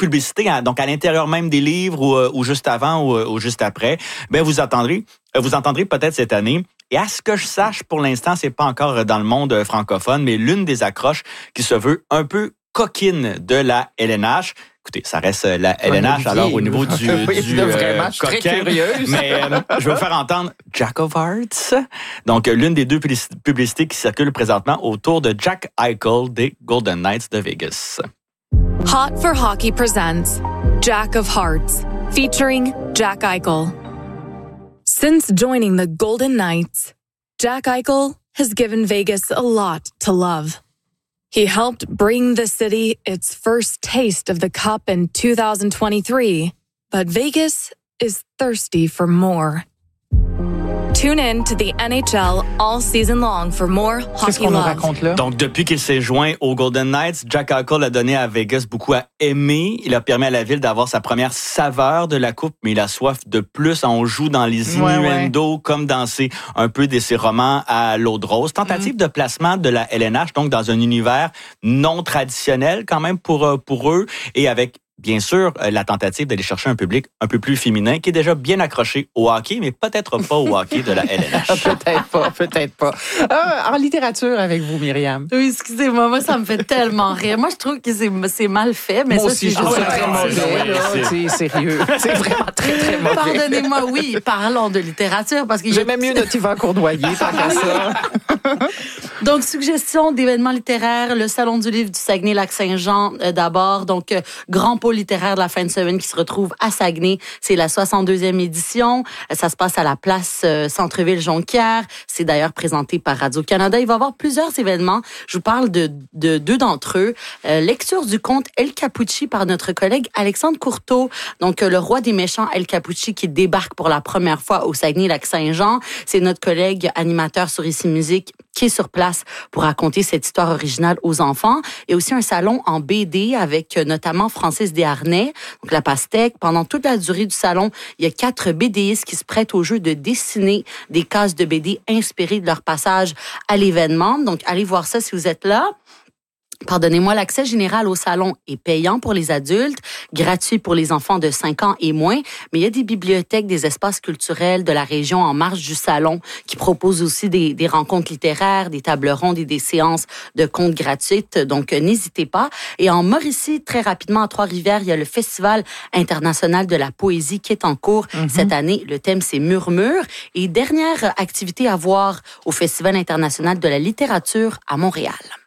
publicités, donc à l'intérieur même des livres ou juste avant ou juste après, vous entendrez peut-être cette année. Et à ce que je sache, pour l'instant, c'est pas encore dans le monde francophone, mais l'une des accroches qui se veut un peu coquine de la LNH. Écoutez, ça reste la LNH, alors au niveau du vraiment, je suis très coquin. curieuse. Mais je vais vous faire entendre Jack of Hearts. Donc, l'une des deux publicités qui circulent présentement autour de Jack Eichel des Golden Knights de Vegas. Hot for Hockey presents Jack of Hearts, featuring Jack Eichel. Since joining the Golden Knights, Jack Eichel has given Vegas a lot to love. He helped bring the city its first taste of the Cup in 2023, but Vegas is thirsty for more. Tune in to the NHL all season long for more hockey Qu'est-ce qu'on nous love. raconte là? Donc, depuis qu'il s'est joint aux Golden Knights, Jack Eichel a donné à Vegas beaucoup à aimer. Il a permis à la ville d'avoir sa première saveur de la coupe, mais il a soif de plus. On joue dans les innuendos, comme dans ses romans à l'eau de rose. Tentative de placement de la LNH, donc dans un univers non traditionnel quand même pour eux, et avec bien sûr, la tentative d'aller chercher un public un peu plus féminin qui est déjà bien accroché au hockey, mais peut-être pas au hockey de la LNH. Peut-être pas. En littérature avec vous, Myriam. Oui, excusez-moi, moi, ça me fait tellement rire. Moi, je trouve que c'est mal fait, mais moi ça, aussi, je trouve ça très mauvais. C'est sérieux. C'est vraiment très, très mauvais. Pardonnez-moi, oui, parlons de littérature. Parce que j'aimais mieux notre Yvan Cournoyer, tant qu'à ça. Donc, suggestion d'événements littéraires, le Salon du livre du Saguenay-Lac-Saint-Jean d'abord. Donc, grand pôle littéraire de la fin de semaine qui se retrouve à Saguenay. C'est la 62e édition. Ça se passe à la place Centre-Ville Jonquière. C'est d'ailleurs présenté par Radio-Canada. Il va y avoir plusieurs événements. Je vous parle de deux d'entre eux. Lecture du conte El Capucci par notre collègue Alexandre Courteau. Donc, le roi des méchants El Capucci qui débarque pour la première fois au Saguenay-Lac-Saint-Jean. C'est notre collègue animateur sur Ici Musique qui est sur place pour raconter cette histoire originale aux enfants. Et aussi un salon en BD avec notamment Francis Desharnais, donc la Pastèque. Pendant toute la durée du salon, il y a 4 BDistes qui se prêtent au jeu de dessiner des cases de BD inspirées de leur passage à l'événement. Donc, allez voir ça si vous êtes là. Pardonnez-moi, l'accès général au salon est payant pour les adultes, gratuit pour les enfants de 5 ans et moins, mais il y a des bibliothèques, des espaces culturels de la région en marge du salon qui proposent aussi des rencontres littéraires, des tables rondes et des séances de contes gratuites, donc n'hésitez pas. Et en Mauricie, très rapidement, à Trois-Rivières, il y a le Festival international de la poésie qui est en cours cette année. Le thème, c'est Murmure. Et dernière activité à voir au Festival international de la littérature à Montréal.